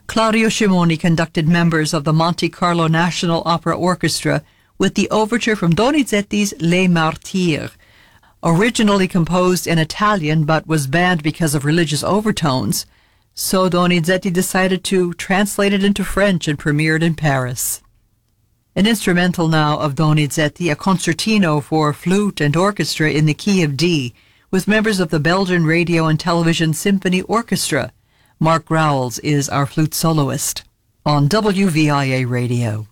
Claudio Scimoni conducted members of the Monte Carlo National Opera Orchestra with the overture from Donizetti's Les Martyrs. Originally composed in Italian but was banned because of religious overtones, so Donizetti decided to translate it into French and premiered in Paris. An instrumental now of Donizetti, a concertino for flute and orchestra in the key of D, with members of the Belgian Radio and Television Symphony Orchestra. Mark Growls is our flute soloist on WVIA Radio.